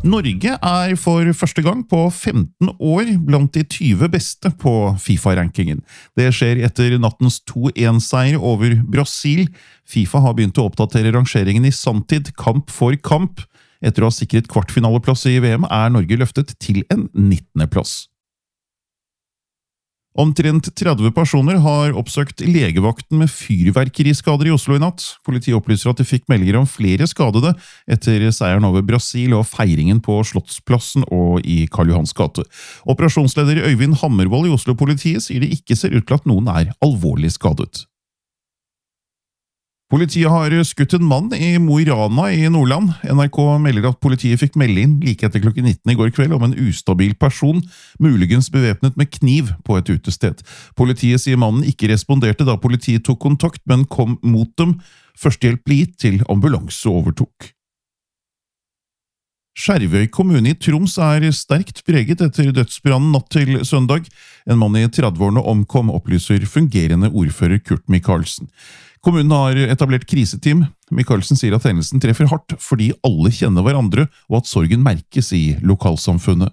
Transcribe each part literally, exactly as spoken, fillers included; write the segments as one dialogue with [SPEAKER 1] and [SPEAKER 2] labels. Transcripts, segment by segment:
[SPEAKER 1] Norge er for første gang på femten år blant de tyve beste på FIFA-rankingen. Det skjer etter nattens to en-seier over Brasil. FIFA har begynt å oppdatere rangeringen i sanntid, kamp for kamp. Etter å ha sikret kvartfinaleplass i V M er Norge løftet til en nittende plass. Omtrent tretti personer har oppsøkt legevakten med fyrverkeriskader i Oslo i natt. Politiet opplyser at de fikk meldinger om flere skadede etter seieren over Brasil og feiringen på Slottsplassen og i Karl Johans gate. Operasjonsleder Øyvind Hammervoll i Oslo-politiet sier det ikke ser ut til at noen er alvorlig skadet. Politiet har skutt en mann i Mo i Rana i Nordland. N R K melder at politiet fikk melde inn like etter klokken nitten i går kveld om en ustabil person, muligens bevæpnet med kniv på et utested. Politiet sier mannen ikke responderte da politiet tok kontakt, men kom mot dem. Førstehjelp ble gitt til ambulanse overtok. Skjervøy kommune i Troms er sterkt preget etter dødsbrannen natt til søndag. En mann i trettiårene omkom, opplyser fungerende ordfører Kurt Michaelsen. Kommunen har etablert kriseteam. Michaelsen sier at hendelsen treffer hardt fordi alle kjenner hverandre og at sorgen merkes i lokalsamfunnet.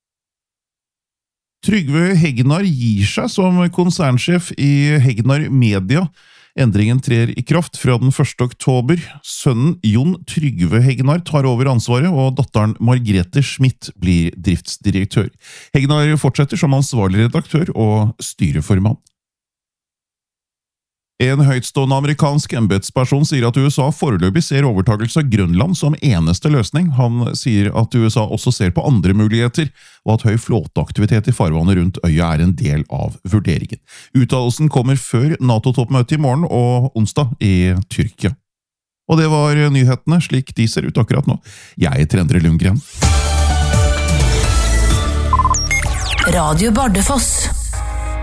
[SPEAKER 1] Trygve Hegnar gir seg som konsernsjef i Hegnar Media. Endringen trer i kraft fra den første oktober. Sønnen Jon Trygve Hegnar tar over ansvaret, og datteren Margrethe Schmidt blir driftsdirektør. Hegnar fortsetter som ansvarlig redaktør og styreformann. En høytstående amerikansk embetsperson sier at U S A foreløpig ser overtagelse av Grønland som eneste løsning. Han sier at U S A også ser på andre muligheter, og at høy flåteaktivitet i farvannet rundt øya er en del av vurderingen. Uttalelsen kommer før NATO-toppmøtet i morgen og onsdag i Tyrkia. Og det var nyhetene slik de ser ut akkurat nå. Jeg er Endre Lundgren.
[SPEAKER 2] Radio Bardufoss.